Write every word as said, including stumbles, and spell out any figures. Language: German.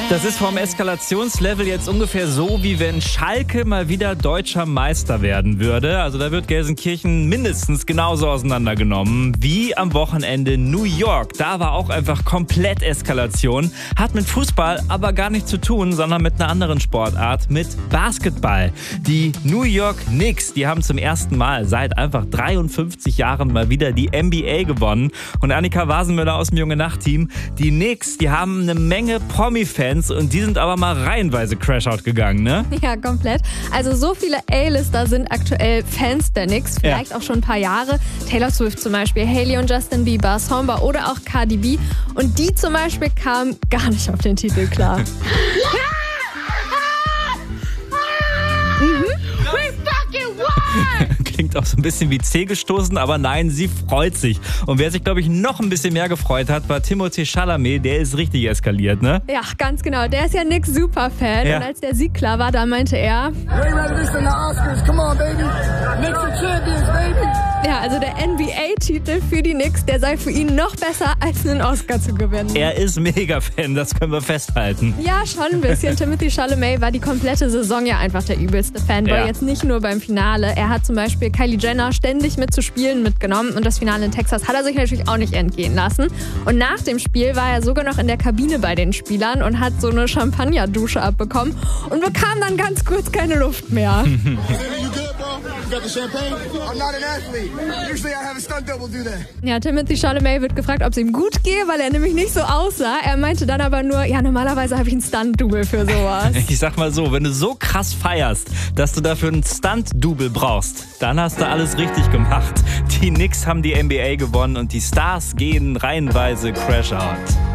Das ist vom Eskalationslevel jetzt ungefähr so, wie wenn Schalke mal wieder deutscher Meister werden würde. Also da wird Gelsenkirchen mindestens genauso auseinandergenommen wie am Wochenende New York. Da war auch einfach komplett Eskalation. Hat mit Fußball aber gar nichts zu tun, sondern mit einer anderen Sportart, mit Basketball. Die New York Knicks, die haben zum ersten Mal seit einfach dreiundfünfzig Jahren mal wieder die N B A gewonnen. Und Annika Wasenmüller aus dem Junge-Nacht-Team, die Knicks, die haben eine Menge Promi-Fans und die sind aber mal reihenweise Crashout gegangen, ne? Ja, komplett. Also so viele A-Lister sind aktuell Fans der Knicks, vielleicht ja. auch schon ein paar Jahre. Taylor Swift zum Beispiel, Hailey und Justin Bieber, Samba oder auch Cardi B. Und die zum Beispiel kamen gar nicht auf den Titel klar. mhm. We fucking won! Klingt auch so ein bisschen wie C gestoßen, aber nein, sie freut sich. Und wer sich, glaube ich, noch ein bisschen mehr gefreut hat, war Timothée Chalamet. Der ist richtig eskaliert, ne? Ja, ganz genau. Der ist ja Knicks Superfan. Ja. Und als der Sieg klar war, da meinte er... Ja, also der N B A-Titel für die Knicks, der sei für ihn noch besser, als einen Oscar zu gewinnen. Er ist Mega-Fan, das können wir festhalten. Ja, schon ein bisschen. Timothée Chalamet war die komplette Saison ja einfach der übelste Fanboy. Ja. Jetzt nicht nur beim Finale. Er hat zum Beispiel Kylie Jenner ständig mit zu Spielen mitgenommen. Und das Finale in Texas hat er sich natürlich auch nicht entgehen lassen. Und nach dem Spiel war er sogar noch in der Kabine bei den Spielern und hat so eine Champagnerdusche abbekommen und bekam dann ganz kurz keine Luft mehr. Ja, Timothée Chalamet wird gefragt, ob es ihm gut gehe, weil er nämlich nicht so aussah. Er meinte dann aber nur, ja, normalerweise habe ich ein Stunt-Double für sowas. Ich sag mal so, wenn du so krass feierst, dass du dafür ein Stunt-Double brauchst, dann hast du alles richtig gemacht. Die Knicks haben die N B A gewonnen und die Stars gehen reihenweise Crash-Out.